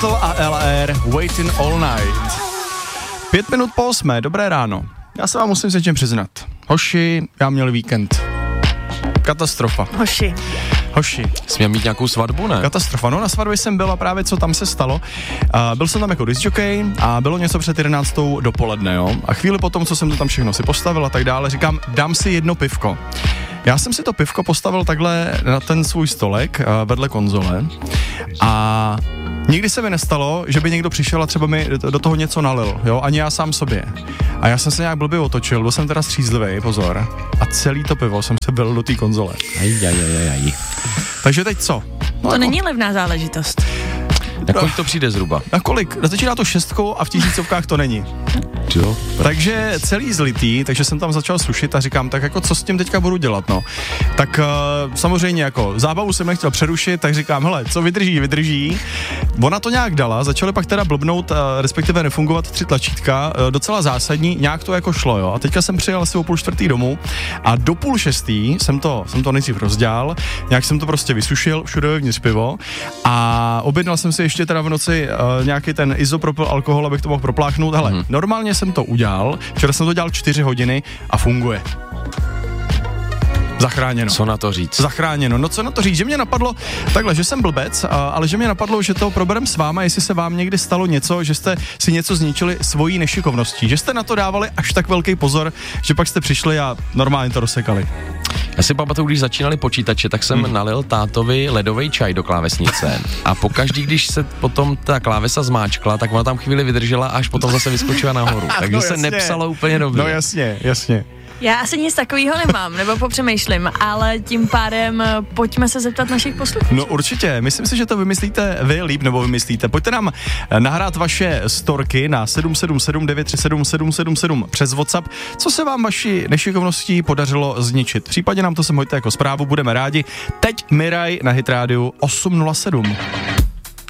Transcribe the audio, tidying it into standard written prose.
Russell a LR, Waiting All Night. 5 minut po 8, dobré ráno. Já se vám musím se čím přiznat. Hoši, já měl víkend. Katastrofa. Hoši. Jsi měl mít nějakou svatbu, ne? Katastrofa, no na svatbě jsem byl a právě co tam se stalo. Byl jsem tam jako discjockey a bylo něco před 11. dopoledne, jo. A chvíli potom, co jsem to tam všechno si postavil a tak dále, říkám, dám si jedno pivko. Já jsem si to pivko postavil takhle na ten svůj stolek vedle konzole a nikdy se mi nestalo, že by někdo přišel a třeba mi do toho něco nalil, jo, ani já sám sobě. A já jsem se nějak blbě otočil, byl jsem teda střízlivý, pozor, a celý to pivo jsem se byl do té konzole. Aj. Takže teď co? No, to není levná záležitost. Na kolik to přijde zhruba? Na kolik? Začíná to 6 a v tisícovkách to není. Jo. Takže celý zlitý, takže jsem tam začal sušit a říkám, tak jako co s tím teďka budu dělat, no. Tak samozřejmě jako zábavu jsem nechtěl přerušit, tak říkám, hele, co vydrží. Ona to nějak dala, začaly pak teda blbnout, respektive nefungovat 3 tlačítka, docela zásadní, nějak to jako šlo, jo. A teďka jsem přijel asi o 5:30 domů a do 5:30 jsem to nejdřív rozdělal, nějak jsem to prostě vysušil, všude vevnitř pivo a objednal jsem si ještě teda v noci nějaký ten izopropyl alkohol, abych to mohl propláchnout. Hele, normálně jsem to udělal, včera jsem to dělal 4 hodiny a funguje. Zachráněno. Co na to říct? Zachráněno. No co na to říct, že mě napadlo takhle, že jsem blbec, ale že mě napadlo, že to proberem s váma, jestli se vám někdy stalo něco, že jste si něco zničili svojí nešikovností, že jste na to dávali až tak velký pozor, že pak jste přišli a normálně to rozsekali. Já si pamatuju, když začínali počítače, tak jsem nalil tátovi ledový čaj do klávesnice a pokaždý, když se potom ta klávesa zmáčkla, tak ona tam chvíli vydržela, až potom zase vyskočila nahoru. Takže no, se nepsalo úplně dobře. No jasně. Já asi nic takového nemám, nebo popřemýšlím, ale tím pádem pojďme se zeptat našich posluchačů. No určitě, myslím si, že to vymyslíte vy líp, nebo vymyslíte. Pojďte nám nahrát vaše storky na 777 937 777 přes WhatsApp, co se vám vaší nešikovností podařilo zničit. Případně nám to sem hoďte jako zprávu, budeme rádi. Teď Miraj na Hit Radio 807.